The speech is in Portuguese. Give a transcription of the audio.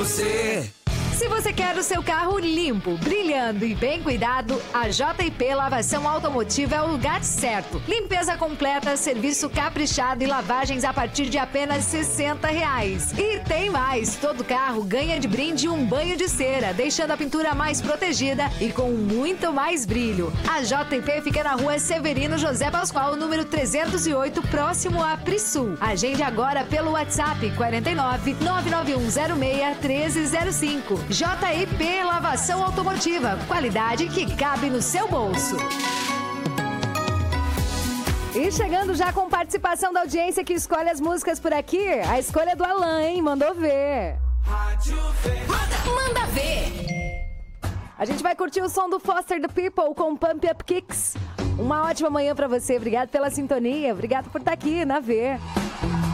você. Se você quer o seu carro limpo, brilhando e bem cuidado, a JP Lavação Automotiva é o lugar certo. Limpeza completa, serviço caprichado e lavagens a partir de apenas R$60. E tem mais! Todo carro ganha de brinde um banho de cera, deixando a pintura mais protegida e com muito mais brilho. A JP fica na rua Severino José Pascoal, número 308, próximo a Prisul. Agende agora pelo WhatsApp 49 99106 1305. JIP Lavação Automotiva, qualidade que cabe no seu bolso. E chegando já com participação da audiência que escolhe as músicas por aqui, a escolha é do Alan, hein? Mandou ver. Manda ver. A gente vai curtir o som do Foster the People com Pump Up Kicks. Uma ótima manhã pra você, obrigado pela sintonia, obrigado por estar aqui na V.